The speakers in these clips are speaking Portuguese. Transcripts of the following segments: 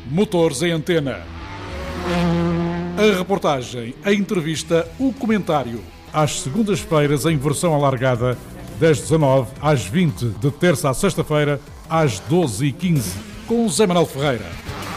Motores em Antena. A reportagem, a entrevista, o comentário. Às segundas-feiras em versão alargada, das 19 às 20, de terça à sexta-feira, às 12h15, com Zé Manuel Ferreira.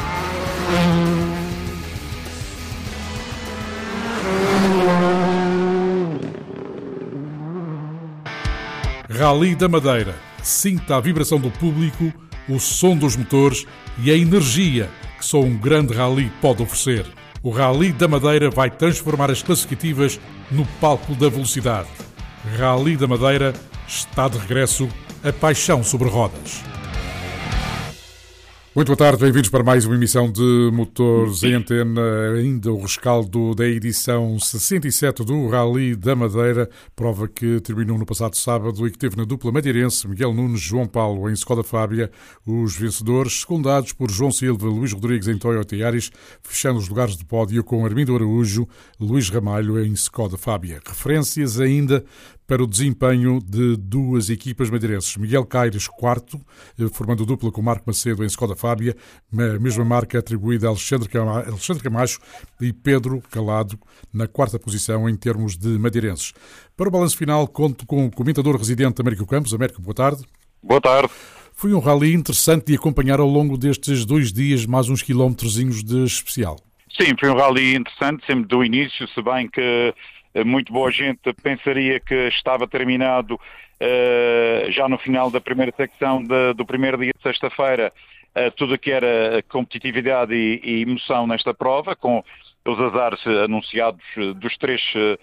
Rally da Madeira. Sinta a vibração do público, o som dos motores e a energia que só um grande rally pode oferecer. O Rally da Madeira vai transformar as classificativas no palco da velocidade. Rally da Madeira está de regresso, a paixão sobre rodas. Muito boa tarde, bem-vindos para mais uma emissão de Motores em Antena, ainda o rescaldo da edição 67 do Rally da Madeira, prova que terminou no passado sábado e que teve na dupla madeirense Miguel Nunes, João Paulo em Skoda Fábia, os vencedores secundados por João Silva, Luís Rodrigues em Toyota Yaris, fechando os lugares de pódio com Armindo Araújo, Luís Ramalho em Skoda Fábia. Referências ainda para o desempenho de duas equipas madeirenses. Miguel Caires, quarto, formando dupla com Marco Macedo em Skoda Fábia, a mesma marca atribuída a Alexandre Camacho e Pedro Calado na quarta posição em termos de madeirenses. Para o balanço final, conto com o comentador residente Américo Campos. Américo, boa tarde. Boa tarde. Foi um rally interessante de acompanhar ao longo destes 2 dias, mais uns quilómetrozinhos de especial. Sim, foi um rally interessante, sempre do início, se bem que muito boa gente pensaria que estava terminado já no final da primeira secção do primeiro dia de sexta-feira, tudo o que era competitividade e emoção nesta prova, com os azares anunciados dos três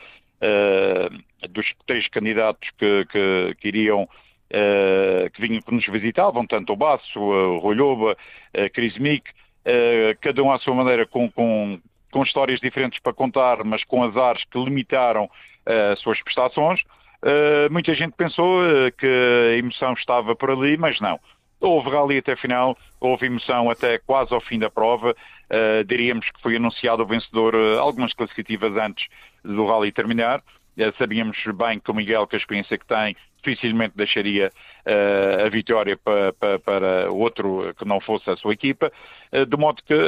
candidatos que iriam, que vinham, que nos visitavam, tanto o Basso, o Rui Loba, Chris Mick, cada um à sua maneira com histórias diferentes para contar, mas com azares que limitaram as suas prestações. Muita gente pensou que a emoção estava por ali, mas não. Houve rally até a final, houve emoção até quase ao fim da prova. Diríamos que foi anunciado o vencedor algumas classificativas antes do rally terminar. Sabíamos bem que o Miguel, com a experiência que tem, dificilmente deixaria a vitória para outro que não fosse a sua equipa, de modo que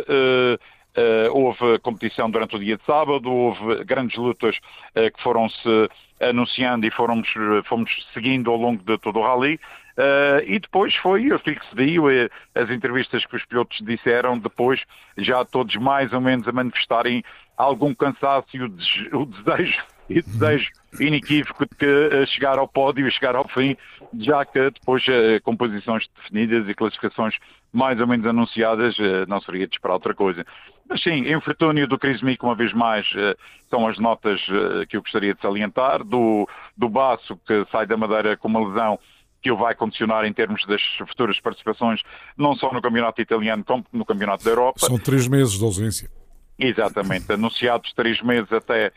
houve competição durante o dia de sábado, houve grandes lutas que foram-se anunciando e fomos seguindo ao longo de todo o rally, e depois foi aquilo que se viu, as entrevistas que os pilotos disseram, depois já todos mais ou menos a manifestarem algum cansaço e o desejo inequívoco de que chegar ao pódio e chegar ao fim, já que depois com posições definidas e classificações mais ou menos anunciadas, não seria de esperar outra coisa. Mas sim, o infortúnio do Chris Mick, uma vez mais, são as notas que eu gostaria de salientar, do Basso, que sai da Madeira com uma lesão que o vai condicionar em termos das futuras participações, não só no campeonato italiano, como no campeonato da Europa. São 3 meses de ausência. Exatamente, anunciados 3 meses até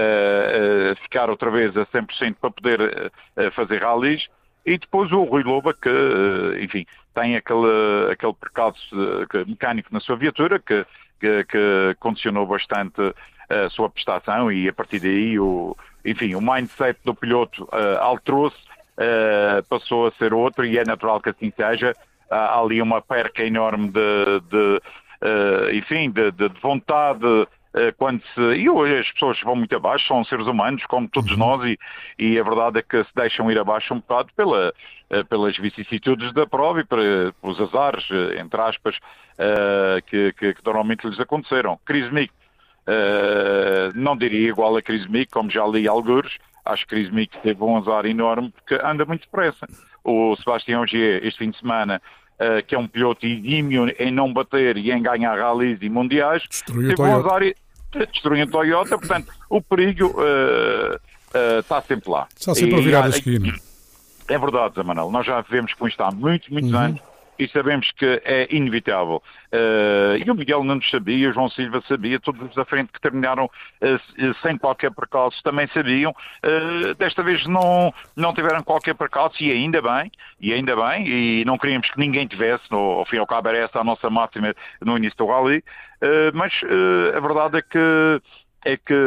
ficar outra vez a 100% para poder fazer rallies, e depois o Rui Loba, que, enfim, tem aquele percalço mecânico na sua viatura, que condicionou bastante a sua prestação, e a partir daí o mindset do piloto alterou-se, passou a ser outro, e é natural que assim seja. Há ali uma perca enorme de vontade, e hoje as pessoas vão muito abaixo, são seres humanos como todos nós, e a verdade é que se deixam ir abaixo um bocado pelas vicissitudes da prova e pelos azares, entre aspas, que normalmente lhes aconteceram. Chris Mick, não diria igual a Chris Mick, como já li algures. Acho que Chris Mick teve um azar enorme porque anda muito depressa. O Sebastião Ogier, este fim de semana, que é um piloto exímio em não bater e em ganhar rallies e mundiais, destruiu a Toyota, portanto o perigo está sempre lá. Está sempre a virar a esquina. É verdade, Zé Manuel, nós já vivemos com isto há muitos anos e sabemos que é inevitável. E o Miguel não nos sabia, o João Silva sabia, todos os da frente que terminaram sem qualquer percalço também sabiam. Desta vez não tiveram qualquer percalço, e ainda bem, e não queríamos que ninguém tivesse, ao fim e ao cabo era essa a nossa máxima no início do rally, mas a verdade é que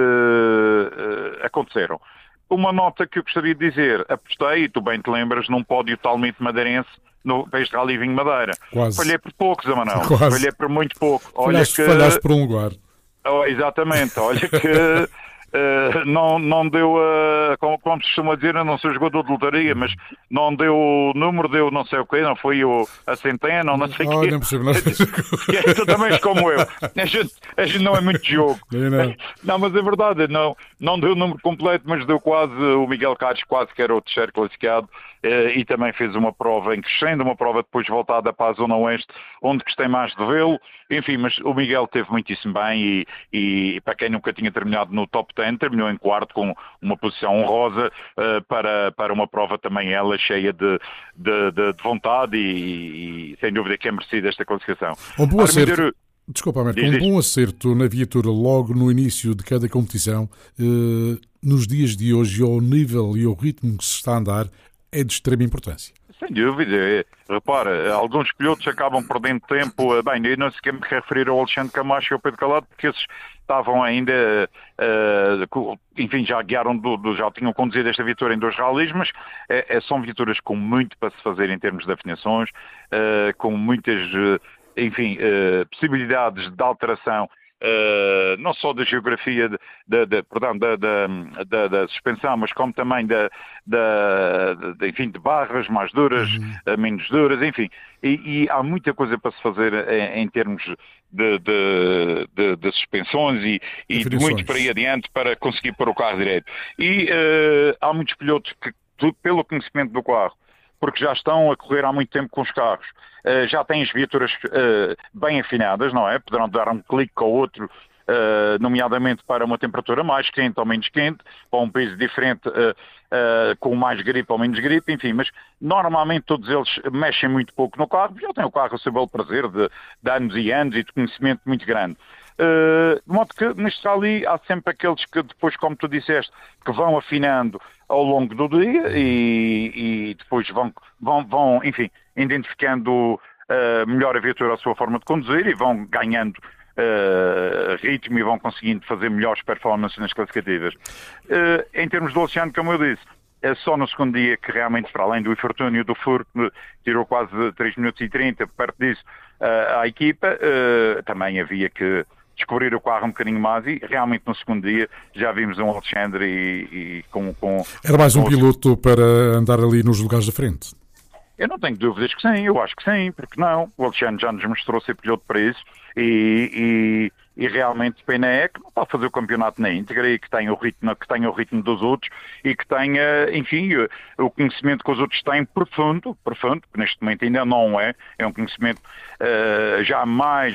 aconteceram. Uma nota que eu gostaria de dizer: apostei, e tu bem te lembras, num pódio totalmente madeirense, para este Rally Vinho Madeira. Quase. Falhei por poucos, Emanuel. Quase. Falhei por muito pouco. Falhaste por um lugar. Exatamente. Olha que não deu, como se costuma dizer, eu não sou jogador de lotaria, mas não deu o número, deu não sei o quê, não foi a centena, não sei o quê. Não percebo nada. Tu também és como eu. A gente não é muito de jogo. Não, mas é verdade, não deu o número completo, mas deu quase. O Miguel Cádiz quase que era o terceiro classificado. E também fez uma prova em crescendo, uma prova depois voltada para a Zona Oeste, onde gostei mais de vê-lo. Enfim, mas o Miguel teve muitíssimo bem e para quem nunca tinha terminado no top 10, terminou em quarto com uma posição honrosa para uma prova também ela cheia de vontade e sem dúvida que é merecida esta classificação. Um bom acerto. Desculpa, Américo, um bom acerto na viatura logo no início de cada competição, nos dias de hoje, ao nível e ao ritmo que se está a andar, é de extrema importância. Sem dúvida. Repara, alguns pilotos acabam perdendo tempo. Bem, eu não sei quem me referir ao Alexandre Camacho e ao Pedro Calado, porque esses estavam ainda, enfim, já guiaram, já tinham conduzido esta viatura em 2 rallies, mas são viaturas com muito para se fazer em termos de afinações, com muitas, enfim, possibilidades de alteração. Não só da geografia da suspensão, mas como também enfim, de barras mais duras, menos duras, enfim. E há muita coisa para se fazer em termos de suspensões e de muito para aí adiante para conseguir pôr o carro direito. E há muitos pilotos que, pelo conhecimento do carro, porque já estão a correr há muito tempo com os carros, já têm as viaturas bem afinadas, não é? Poderão dar um clique ao outro, nomeadamente para uma temperatura mais quente ou menos quente, para um peso diferente, com mais gripe ou menos gripe, enfim, mas normalmente todos eles mexem muito pouco no carro, já têm o carro a seu belo prazer de anos e anos e de conhecimento muito grande. De modo que neste rally há sempre aqueles que depois, como tu disseste, que vão afinando ao longo do dia e depois vão, enfim, identificando melhor a viatura, a sua forma de conduzir e vão ganhando ritmo e vão conseguindo fazer melhores performances nas classificativas. Em termos do Alexandre, como eu disse, é só no segundo dia que realmente, para além do infortúnio do furo, que tirou quase 3 minutos e 30, perto disso, à equipa, também havia que descobrir o carro um bocadinho mais e realmente no segundo dia já vimos um Alexandre e com... Era mais um piloto para andar ali nos lugares da frente? Eu não tenho dúvidas que sim, eu acho que sim, porque não? O Alexandre já nos mostrou ser piloto para isso e realmente pena é que não está a fazer o campeonato na íntegra e que tenha o ritmo dos outros e que tenha, enfim, o conhecimento que os outros têm profundo, que neste momento ainda não é um conhecimento já mais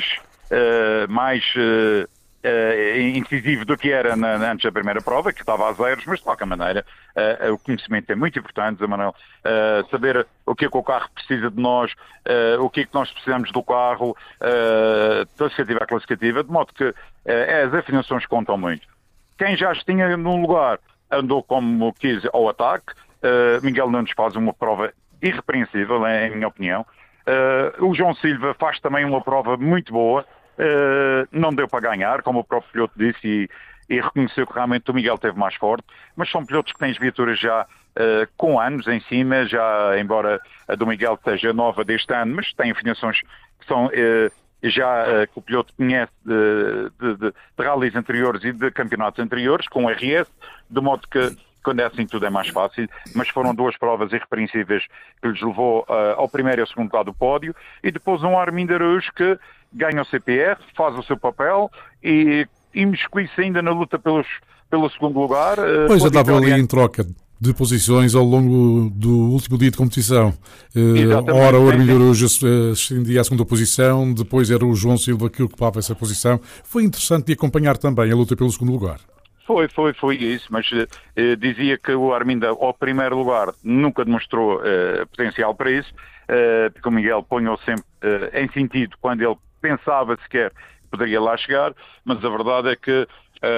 incisivo do que era antes da primeira prova, que estava a zeros, mas de qualquer maneira o conhecimento é muito importante, Emanuel. Saber o que é que o carro precisa de nós, o que é que nós precisamos do carro, classificativa a classificativa, de modo que as afinações contam muito. Quem já tinha num lugar andou como quis ao ataque. Miguel Nunes faz uma prova irrepreensível, em minha opinião. O João Silva faz também uma prova muito boa. Não deu para ganhar, como o próprio piloto disse, e reconheceu que realmente o Miguel teve mais forte, mas são pilotos que têm as viaturas já com anos em cima, já, embora a do Miguel seja nova deste ano, mas tem afinações que são que o piloto conhece de rallies anteriores e de campeonatos anteriores, com RS, de modo que quando é assim tudo é mais fácil, mas foram 2 provas irrepreensíveis que lhes levou ao primeiro e ao segundo lugar do pódio, e depois um Armindo Araújo que ganha o CPR, faz o seu papel e imiscui-se ainda na luta pelo segundo lugar. Pois, já estava ali em troca de posições ao longo do último dia de competição. Ora o Armindo Araújo ascendia à segunda posição, depois era o João Silva que ocupava essa posição. Foi interessante de acompanhar também a luta pelo segundo lugar. Foi isso, mas dizia que o Armindo, ao primeiro lugar, nunca demonstrou potencial para isso, porque o Miguel põe-o sempre em sentido quando ele pensava sequer que poderia lá chegar, mas a verdade é que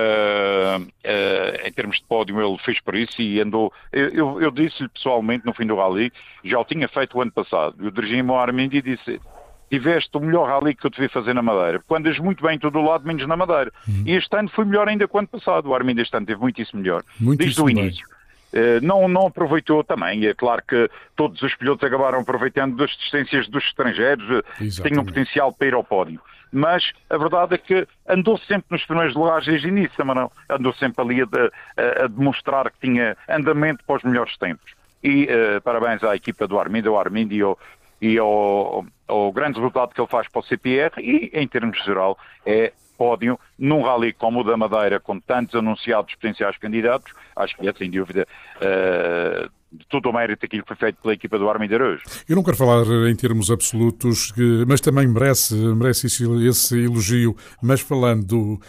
em termos de pódio ele fez por isso e andou. Eu disse-lhe pessoalmente no fim do rally, já o tinha feito o ano passado, eu dirigi-me ao Armindo e disse: tiveste o melhor rally que eu devia fazer na Madeira, porque andas muito bem em todo o lado, menos na Madeira. E este ano foi melhor ainda que o ano passado. O Armindo este ano teve muitíssimo melhor, desde o início. Não aproveitou também. É claro que todos os pilotos acabaram aproveitando das distâncias dos estrangeiros, que tinham Exatamente. potencial para ir ao pódio. Mas a verdade é que andou sempre nos primeiros lugares desde o início, Manuel. Andou sempre ali a demonstrar que tinha andamento para os melhores tempos. E parabéns à equipa do Armindo, ao Armindo ao grande resultado que ele faz para o CPR e, em termos geral, é pódio num rally como o da Madeira, com tantos anunciados potenciais candidatos. Acho que é, sem dúvida, de todo o mérito aquilo que foi feito pela equipa do Armindo hoje. Eu não quero falar em termos absolutos, mas também merece esse elogio, mas falando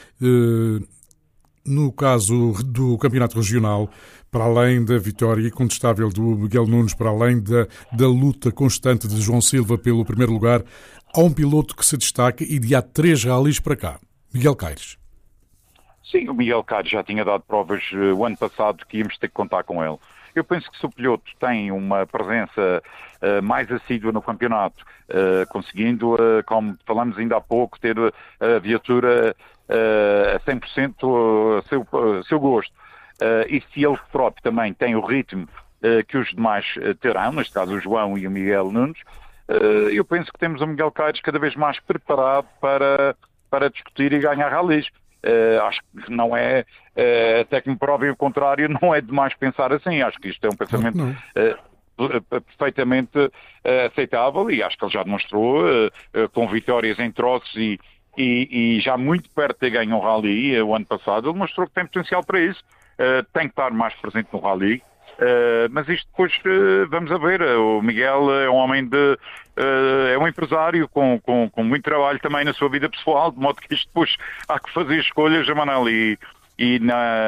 no caso do campeonato regional, para além da vitória incontestável do Miguel Nunes, para além da luta constante de João Silva pelo primeiro lugar, há um piloto que se destaca e de há 3 ralis para cá, Miguel Caires. Sim, o Miguel Caires já tinha dado provas o ano passado que íamos ter que contar com ele. Eu penso que se o piloto tem uma presença mais assídua no campeonato, conseguindo, como falamos ainda há pouco, ter a viatura a 100% a seu gosto, e se ele próprio também tem o ritmo que os demais terão, neste caso o João e o Miguel Nunes, eu penso que temos o Miguel Caires cada vez mais preparado para discutir e ganhar ralis. Acho que não é, até que me provem o contrário, não é demais pensar assim. Acho que isto é um Claro que pensamento não. perfeitamente aceitável e acho que ele já demonstrou com vitórias em troços e já muito perto de ganhar um rally o ano passado. Ele mostrou que tem potencial para isso. Tem que estar mais presente no rally. Mas isto depois vamos a ver. O Miguel é um homem é um empresário com muito trabalho também na sua vida pessoal, de modo que isto depois há que fazer escolhas, Manel, e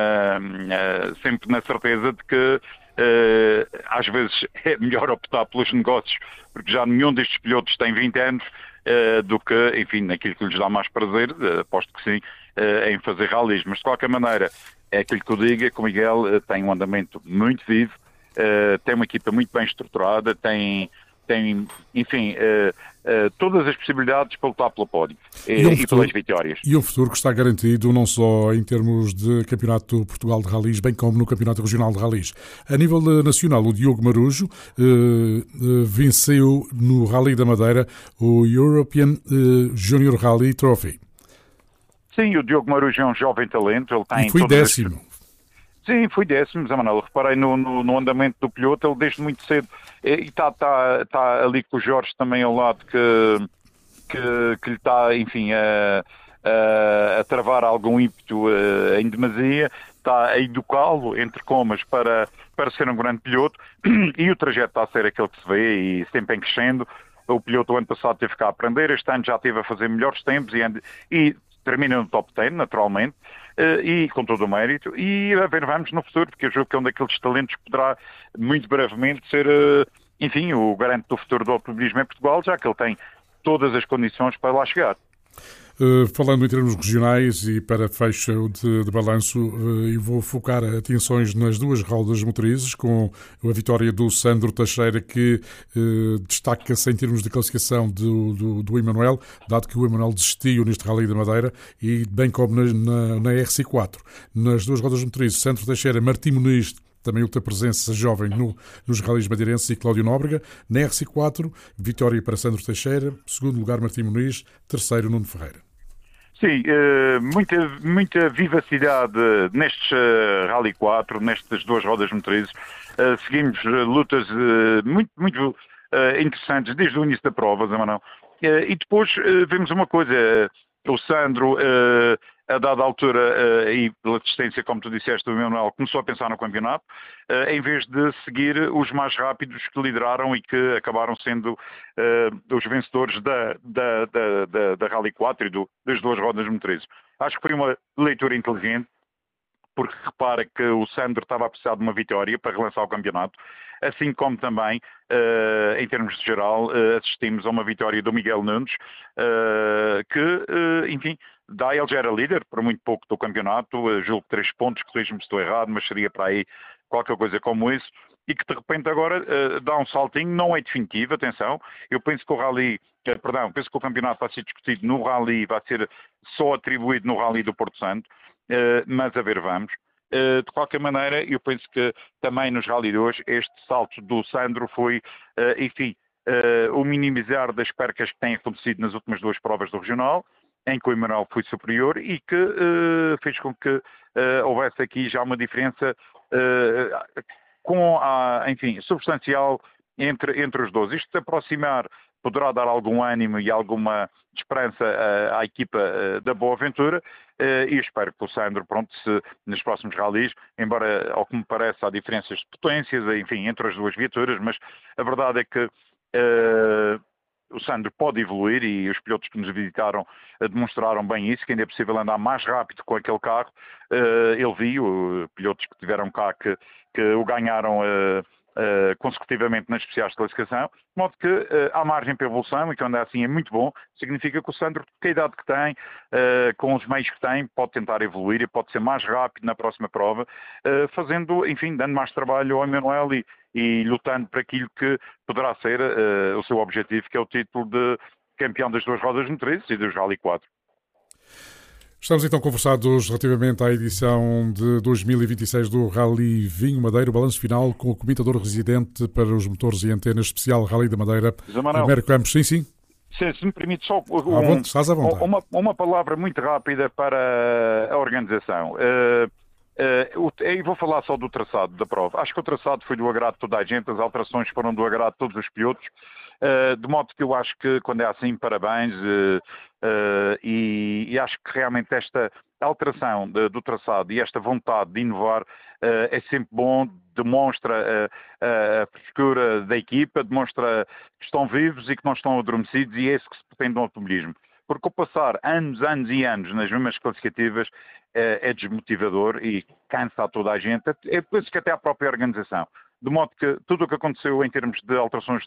sempre na certeza de que às vezes é melhor optar pelos negócios, porque já nenhum destes pilotos tem 20 anos do que, enfim, naquilo que lhes dá mais prazer, aposto que sim, em fazer ralis. Mas de qualquer maneira, é aquilo que eu digo, é que o Miguel tem um andamento muito vivo, tem uma equipa muito bem estruturada, tem enfim, todas as possibilidades para lutar pelo pódio e pelas vitórias. E um futuro que está garantido não só em termos de Campeonato de Portugal de Ralis, bem como no Campeonato Regional de Ralis. A nível nacional, o Diogo Marujo venceu no Rally da Madeira o European Junior Rally Trophy. Sim, o Diogo Marujo é um jovem talento. Ele tem e foi décimo. Sim, fui décimo, Zé Manuel. Reparei no andamento do piloto, ele desde muito cedo, e está ali com o Jorge também ao lado, que lhe está, enfim, a travar algum ímpeto em demasia, está a educá-lo, entre comas, para ser um grande piloto, e o trajeto está a ser aquele que se vê, e sempre em crescendo. O piloto, o ano passado, teve que aprender, este ano já esteve a fazer melhores tempos, e termina no top 10, naturalmente, e com todo o mérito, e a ver, vamos no futuro, porque eu julgo que é um daqueles talentos que poderá muito brevemente ser, enfim, o garante do futuro do automobilismo em Portugal, já que ele tem todas as condições para lá chegar. Falando em termos regionais e para fecho de balanço, eu vou focar atenções nas 2 rodas motrizes, com a vitória do Sandro Teixeira, que destaca-se em termos de classificação do Emanuel, dado que o Emanuel desistiu neste Rally da Madeira, e bem como na RC4. Nas 2 rodas motrizes, Sandro Teixeira, Martim Muniz, também outra presença jovem nos rallies madeirenses, e Cláudio Nóbrega. Na RC4, vitória para Sandro Teixeira, segundo lugar Martim Muniz, terceiro Nuno Ferreira. Sim, muita vivacidade nestes Rally 4, nestas 2 rodas motrizes. Seguimos lutas muito interessantes desde o início da prova, Zé Manuel. E depois vemos uma coisa, o Sandro, a dada altura, e pela assistência, como tu disseste, do Emanuel, começou a pensar no campeonato, em vez de seguir os mais rápidos que lideraram e que acabaram sendo os vencedores da Rally 4 e das 2 rodas motrizes. Acho que foi uma leitura inteligente, porque repara que o Sandro estava a precisar de uma vitória para relançar o campeonato, assim como também, em termos de geral, assistimos a uma vitória do Miguel Nunes, que, enfim, ele já era líder por muito pouco do campeonato, julgo 3 pontos, corrijo-me se estou errado, mas seria para aí qualquer coisa como isso, e que de repente agora dá um saltinho, não é definitivo, atenção, eu penso que penso que o campeonato vai ser discutido no Rally, vai ser só atribuído no Rally do Porto Santo, mas a ver, vamos. De qualquer maneira, eu penso que também nos Rally 2 este salto do Sandro foi, enfim, o minimizar das percas que têm acontecido nas últimas duas provas do Regional, em que o Emanuel foi superior e que fez com que houvesse aqui já uma diferença enfim, substancial entre os dois. Isto se aproximar poderá dar algum ânimo e alguma esperança à equipa da Boa Aventura, e eu espero que o Sandro, pronto, se nos próximos rallies, embora, ao que me parece, há diferenças de potências, enfim, entre as duas viaturas, mas a verdade é que o Sandro pode evoluir e os pilotos que nos visitaram demonstraram bem isso, que ainda é possível andar mais rápido com aquele carro. Ele viu pilotos que tiveram cá que o ganharam consecutivamente nas especiais de classificação, de modo que há margem para evolução e que andar assim é muito bom. Significa que o Sandro, com a idade que tem, com os meios que tem, pode tentar evoluir e pode ser mais rápido na próxima prova, fazendo, enfim, dando mais trabalho ao Emanuel e lutando para aquilo que poderá ser o seu objetivo, que é o título de campeão das duas rodas motrizes e dos Rally 4. Estamos então conversados relativamente à edição de 2026 do Rally Vinho Madeira, o balanço final com o comentador residente para os motores e antenas especial Rally da Madeira, Américo Campos. Sim. Se me permite só uma palavra muito rápida para a organização. Eu vou falar só do traçado da prova. Acho que o traçado foi do agrado de toda a gente, as alterações foram do agrado de todos os pilotos, de modo que eu acho que quando é assim, parabéns, e acho que realmente esta alteração do traçado e esta vontade de inovar é sempre bom, demonstra a frescura da equipa, demonstra que estão vivos e que não estão adormecidos, e é isso que se pretende no automobilismo. Porque ao passar anos e anos nas mesmas classificativas é desmotivador e cansa a toda a gente, eu penso que até a própria organização. De modo que tudo o que aconteceu em termos de alterações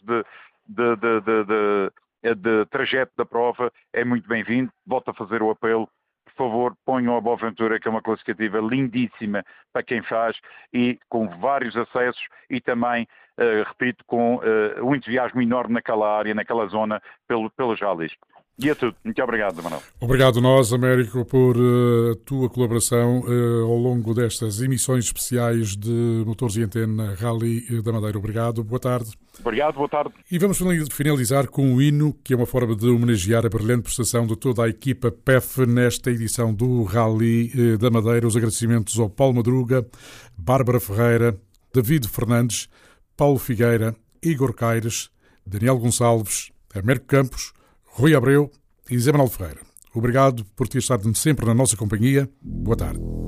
de trajeto da prova é muito bem-vindo. Volto a fazer o apelo. Por favor, ponham a Boa Aventura, que é uma classificativa lindíssima para quem faz, e com vários acessos e também, repito, com um entusiasmo enorme naquela área, naquela zona, pelos rallies. E é tudo. Muito obrigado, Manuel. Obrigado nós, Américo, por a tua colaboração ao longo destas emissões especiais de Motores e Antena Rally da Madeira. Obrigado. Boa tarde. Obrigado. Boa tarde. E vamos finalizar com o hino, que é uma forma de homenagear a brilhante prestação de toda a equipa PEF nesta edição do Rally da Madeira. Os agradecimentos ao Paulo Madruga, Bárbara Ferreira, David Fernandes, Paulo Figueira, Igor Caires, Daniel Gonçalves, Américo Campos, Rui Abreu e Zé Manuel Ferreira. Obrigado por ter estado sempre na nossa companhia. Boa tarde.